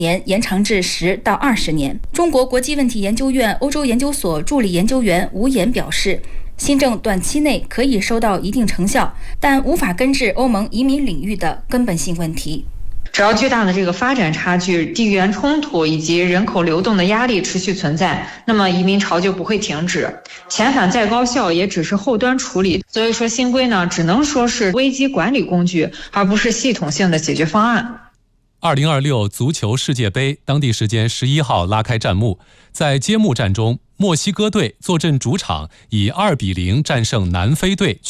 年延长至10到20年。中国国际问题研究院欧洲研究所助理研究员吴岩表示，新政短期内可以收到一定成效，但无法根治欧盟移民领域的根本性问题。 只要巨大的这个发展差距、地缘冲突以及人口流动的压力持续存在，那么移民潮就不会停止。遣返再高效，也只是后端处理。所以说，新规呢，只能说是危机管理工具，而不是系统性的解决方案。 2026足球世界杯当地时间11号拉开战幕，在揭幕战中，墨西哥队坐镇主场，以2-0战胜南非队。